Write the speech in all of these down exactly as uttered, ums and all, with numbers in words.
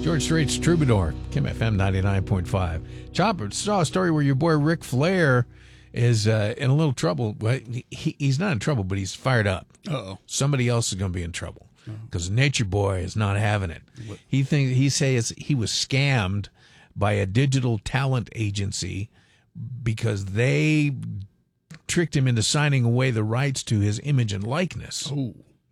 George Strait's Troubadour, Kim F M ninety-nine point five. Chopper saw a story where your boy Ric Flair is uh, in a little trouble. Well, he, he's not in trouble, but he's fired up. Uh-oh. Somebody else is going to be in trouble because Nature Boy is not having it. What? He thinks he says he was scammed by a digital talent agency because they tricked him into signing away the rights to his image and likeness. Oh.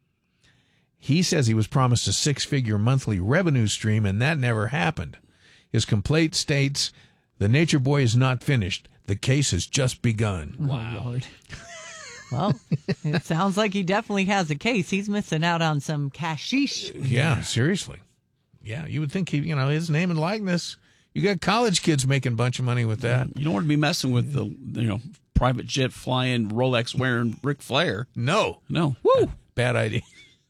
He says he was promised a six-figure monthly revenue stream, and that never happened. His complaint states, the Nature Boy is not finished. The case has just begun. Wow. Oh, Lord. Well, it sounds like he definitely has a case. He's missing out on some cashish. Yeah, seriously. Yeah, you would think, he, you know, his name and likeness. You got college kids making a bunch of money with that. You don't want to be messing with the, you know, private jet flying, Rolex wearing Ric Flair. No. No. Woo! Bad idea.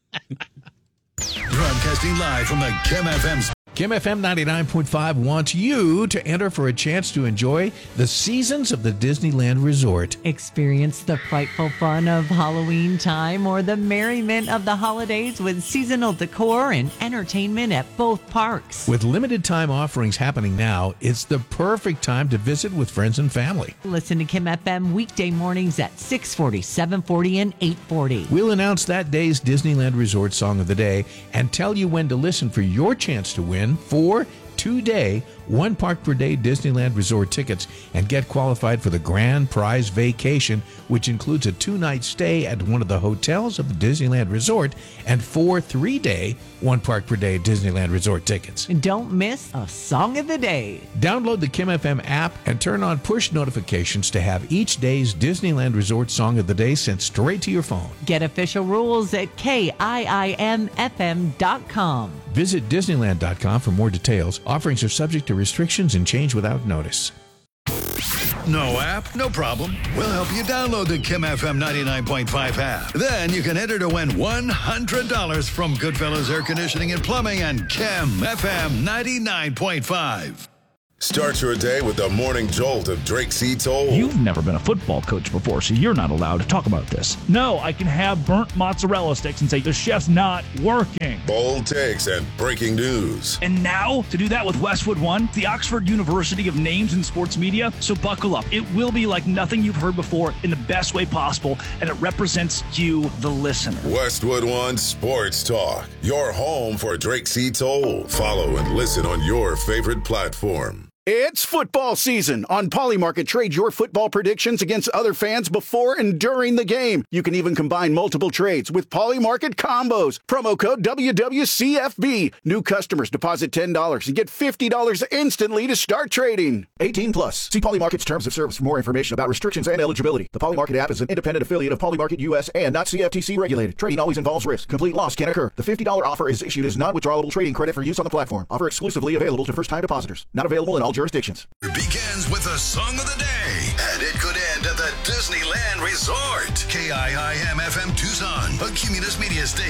Broadcasting live from the Kim F M's. Kim F M ninety-nine point five wants you to enter for a chance to enjoy the seasons of the Disneyland Resort. Experience the frightful fun of Halloween time or the merriment of the holidays with seasonal decor and entertainment at both parks. With limited time offerings happening now, it's the perfect time to visit with friends and family. Listen to Kim F M weekday mornings at six forty, seven forty, and eight forty. We'll announce that day's Disneyland Resort Song of the Day and tell you when to listen for your chance to win four two-day, one park per day Disneyland Resort tickets and get qualified for the grand prize vacation, which includes a two-night stay at one of the hotels of the Disneyland Resort and four three-day, one park per day Disneyland Resort tickets. Don't miss a Song of the Day. Download the Kim F M app and turn on push notifications to have each day's Disneyland Resort Song of the Day sent straight to your phone. Get official rules at K I I M F M dot com. Visit Disneyland dot com for more details. Offerings are subject to restrictions and change without notice. No app? No problem. We'll help you download the Kim F M ninety-nine point five app. Then you can enter to win one hundred dollars from Goodfellas Air Conditioning and Plumbing and Kim F M ninety-nine point five. Start your day with the morning jolt of Drake C. Toll. You've never been a football coach before, so you're not allowed to talk about this. No, I can have burnt mozzarella sticks and say the chef's not working. Bold takes and breaking news. And now, to do that with Westwood One, the Oxford University of Names in Sports Media. So buckle up. It will be like nothing you've heard before in the best way possible, and it represents you, the listener. Westwood One Sports Talk, your home for Drake C. Toll. Follow and listen on your favorite platform. It's football season. On Polymarket, trade your football predictions against other fans before and during the game. You can even combine multiple trades with Polymarket combos. Promo code W W C F B. New customers deposit ten dollars and get fifty dollars instantly to start trading. eighteen plus. See Polymarket's terms of service for more information about restrictions and eligibility. The Polymarket app is an independent affiliate of Polymarket U S and not C F T C regulated. Trading always involves risk. Complete loss can occur. The fifty dollars offer is issued as non-withdrawable trading credit for use on the platform. Offer exclusively available to first-time depositors. Not available in all jurisdictions. It begins with a song of the day, and it could end at the Disneyland Resort. K I I M F M Tucson, a Cumulus Media station.